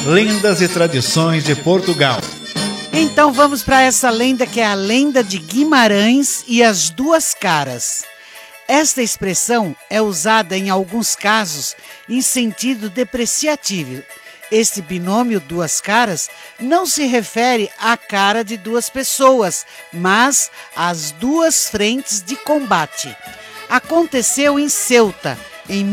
Lendas e tradições de Portugal. Então vamos para essa lenda que é a lenda de Guimarães e as duas caras. Esta expressão é usada em alguns casos em sentido depreciativo. Este binômio duas caras não se refere à cara de duas pessoas, mas às duas frentes de combate. Aconteceu em Ceuta, em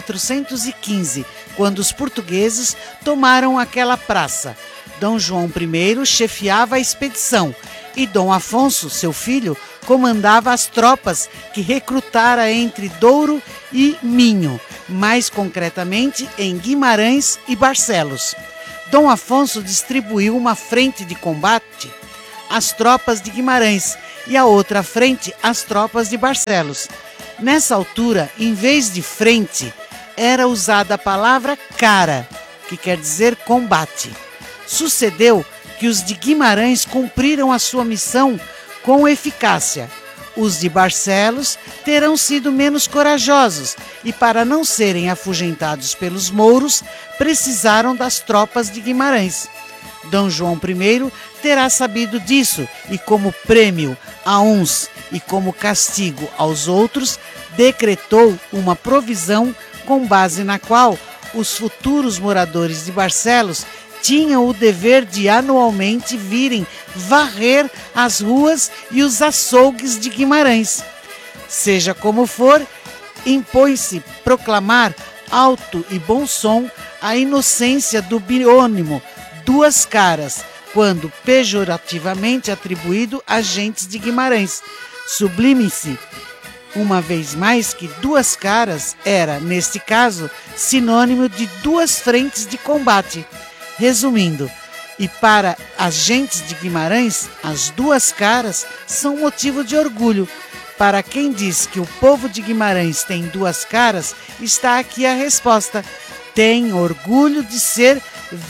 1415, quando os portugueses tomaram aquela praça. Dom João I chefiava a expedição e Dom Afonso, seu filho, comandava as tropas que recrutara entre Douro e Minho, mais concretamente em Guimarães e Barcelos. Dom Afonso distribuiu uma frente de combate às tropas de Guimarães e a outra frente às tropas de Barcelos. Nessa altura, em vez de frente, era usada a palavra cara, que quer dizer combate. Sucedeu que os de Guimarães cumpriram a sua missão com eficácia. Os de Barcelos terão sido menos corajosos e, para não serem afugentados pelos mouros, precisaram das tropas de Guimarães. Dom João I terá sabido disso e, como prêmio a uns e como castigo aos outros, decretou uma provisão com base na qual os futuros moradores de Barcelos tinham o dever de anualmente virem varrer as ruas e os açougues de Guimarães. Seja como for, impõe-se proclamar alto e bom som a inocência do binômio duas caras, quando pejorativamente atribuído a gentes de Guimarães. Sublime-se uma vez mais que duas caras era, neste caso, sinônimo de duas frentes de combate. Resumindo, e para as gentes de Guimarães, as duas caras são motivo de orgulho. Para quem diz que o povo de Guimarães tem duas caras, está aqui a resposta: tem orgulho de ser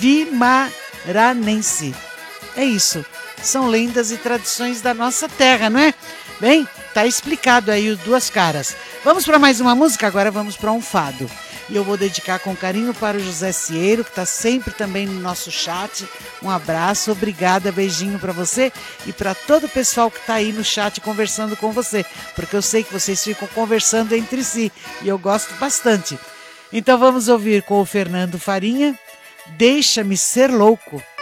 vimaranense. É isso, são lendas e tradições da nossa terra, não é? Bem, tá explicado aí os duas caras. Vamos para mais uma música? Agora vamos para um fado. E eu vou dedicar com carinho para o José Cieiro, que está sempre também no nosso chat. Um abraço, obrigada, beijinho para você e para todo o pessoal que está aí no chat conversando com você, porque eu sei que vocês ficam conversando entre si e eu gosto bastante. Então vamos ouvir com o Fernando Farinha, Deixa-me Ser Louco.